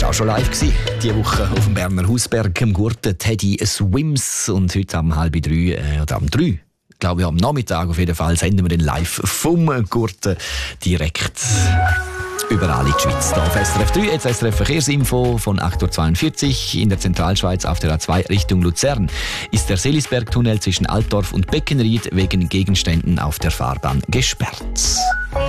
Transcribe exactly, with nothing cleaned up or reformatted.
auch schon live gewesen. Diese Woche auf dem Berner Hausberg im Gurten Teddy Swims. Und heute am halb drei, äh, oder am drei, glaube ich, am Nachmittag auf jeden Fall, senden wir den live vom Gurten direkt überall in die Schweiz. Hier auf S R F drei, jetzt S R F Verkehrsinfo von acht Uhr zweiundvierzig. In der Zentralschweiz auf der A zwei Richtung Luzern ist der Selisbergtunnel zwischen Altdorf und Beckenried wegen Gegenständen auf der Fahrbahn gesperrt.